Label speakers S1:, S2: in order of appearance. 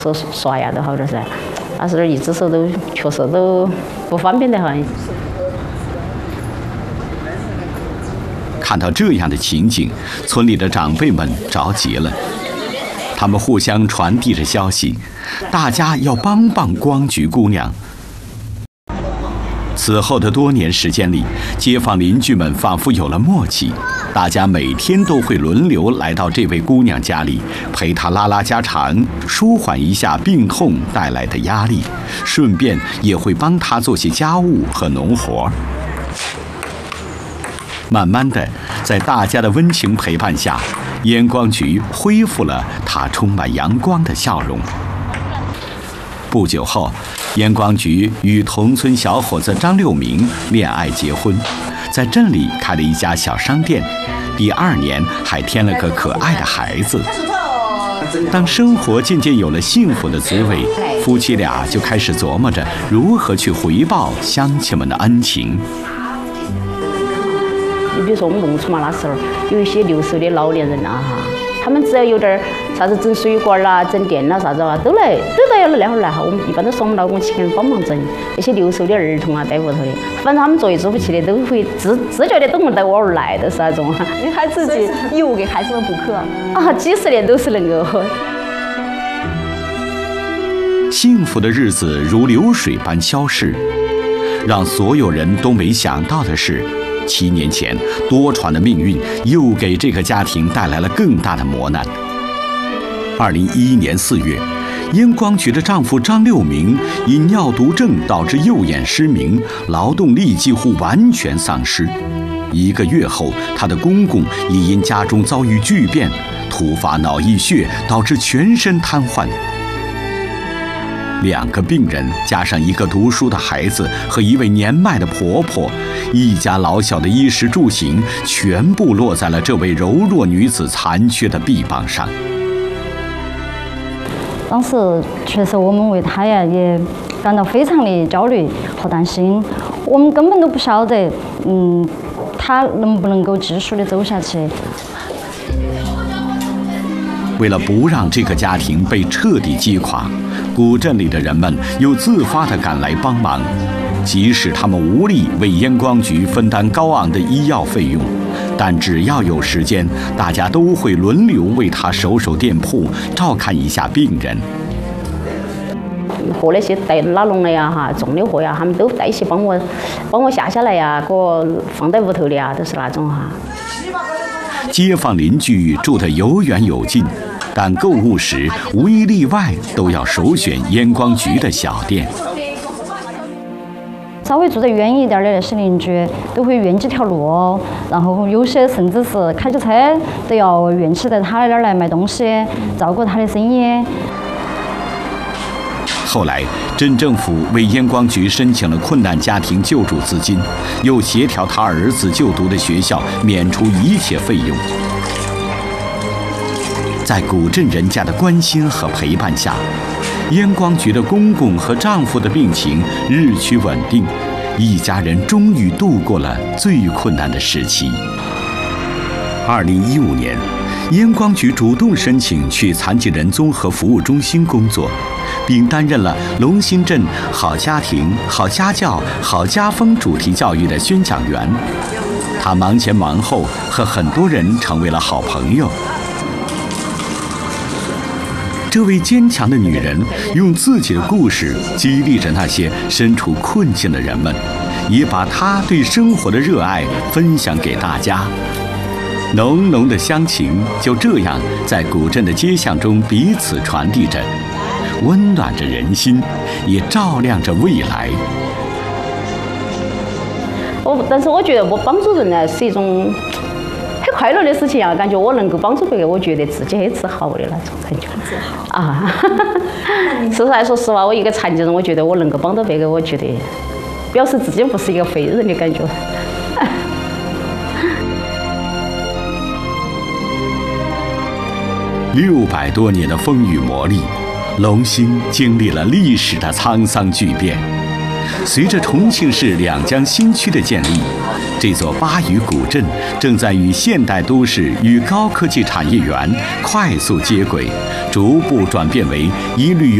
S1: 手刷牙都好点噻，但是一只手都确实都不方便的很。
S2: 看到这样的情景，村里的长辈们着急了，他们互相传递着消息，大家要帮帮光菊姑娘。此后的多年时间里，街坊邻居们仿佛有了默契，大家每天都会轮流来到这位姑娘家里，陪她拉拉家常，舒缓一下病痛带来的压力，顺便也会帮她做些家务和农活。慢慢的，在大家的温情陪伴下，烟光菊恢复了她充满阳光的笑容。不久后，烟光菊与同村小伙子张六明恋爱结婚，在镇里开了一家小商店，第2年还添了个可爱的孩子。当生活渐渐有了幸福的滋味，夫妻俩就开始琢磨着如何去回报乡亲们的恩情。
S1: 你比如说我们农村嘛，那时候有一些60岁的老年人啊哈，他们只要有点啥子整水管啦、整电啦啥子啊，都要那会儿来哈。我们一般都说我们老公请人帮忙整。那些60岁的儿童啊，在屋头的，反正他们作业做不起的，都会自觉的等到我而来的是那种。
S3: 你还自己义务给孩子们补课
S1: 啊，几十年都是能够。
S2: 幸福的日子如流水般消逝，让所有人都没想到的是，7年前，多舛的命运又给这个家庭带来了更大的磨难。2011年4月，烟光菊的丈夫张六明因尿毒症导致右眼失明，劳动力几乎完全丧失。1个月后，他的公公也因家中遭遇巨变，突发脑溢血，导致全身瘫痪。2个病人加上1个读书的孩子和1位年迈的婆婆，一家老小的衣食住行全部落在了这位柔弱女子残缺的臂膀上。
S4: 当时确实我们为她呀也感到非常的焦虑和担心，我们根本都不晓得她能不能够继续的走下去。
S2: 为了不让这个家庭被彻底击垮，古镇里的人们又自发地赶来帮忙，即使他们无力为烟光菊分担高昂的医药费用，但只要有时间，大家都会轮流为他守店铺，照看一下病人。
S1: 和那些带拉笼的呀哈，重的货呀，他们都带一些帮我下来呀，给我放在屋头的呀，都是那种哈。
S2: 街坊邻居住得有远有近，但购物时无一例外都要首选烟光菊的小店。
S4: 稍微住得远一点的那些邻居都会远几条路哦，然后有些甚至是开着车都要远起在他那儿来买东西，照顾他的生意。
S2: 后来，镇政府为烟光菊申请了困难家庭救助资金，又协调他儿子就读的学校免除一切费用。在古镇人家的关心和陪伴下，烟光菊的公公和丈夫的病情日趋稳定，一家人终于度过了最困难的时期。2015年，烟光菊主动申请去残疾人综合服务中心工作，并担任了龙兴镇好家庭、好家教、好家风主题教育的宣讲员。她忙前忙后，和很多人成为了好朋友。这位坚强的女人用自己的故事激励着那些身处困境的人们，也把她对生活的热爱分享给大家。浓浓的乡情就这样在古镇的街巷中彼此传递着，温暖着人心，也照亮着未来。
S1: 但是我觉得我帮助人呢是一种很快乐的事情啊，感觉我能够帮助别人，我觉得自己很自豪的那种感觉啊。实在说实话，我一个残疾人，我觉得我能够帮到别人，我觉得表示自己不是一个废人的感觉。
S2: 600多年的风雨磨砺，龙兴经历了历史的沧桑巨变。 随着重庆市两江新区的建立，这座巴渝古镇正在与现代都市与高科技产业园快速接轨，逐步转变为以旅游